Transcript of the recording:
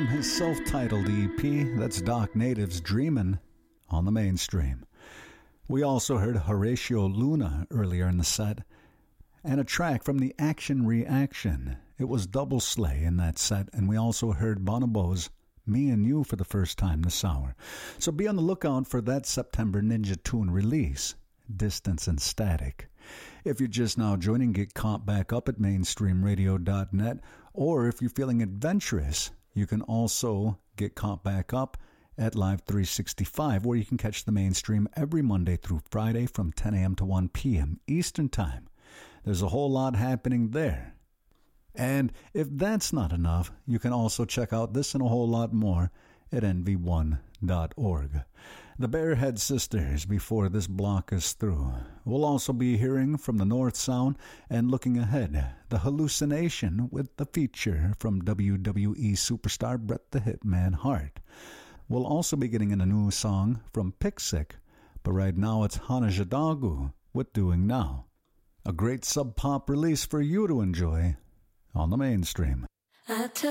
from his self-titled EP, that's Doc Native's Dreamin' on the Mainstream. We also heard Horatio Luna earlier in the set, and a track from the Action Reaction. It was Double Slay in that set, and we also heard Bonobo's Me and You for the first time this hour. So be on the lookout for that September Ninja Tune release, Distance and Static. If you're just now joining, get caught back up at mainstreamradio.net, or if you're feeling adventurous, you can also get caught back up at Live 365, where you can catch the Mainstream every Monday through Friday from 10 a.m. to 1 p.m. Eastern Time. There's a whole lot happening there. And if that's not enough, you can also check out this and a whole lot more at nv1.org. The Barehead Sisters, before this block is through. We'll also be hearing from the North Sound and looking ahead, The Hallucination with the feature from WWE superstar Bret the Hitman Hart. We'll also be getting in a new song from Pixic, but right now it's Hana Jadagu with Doing Now. A great sub-pop release for you to enjoy on the Mainstream.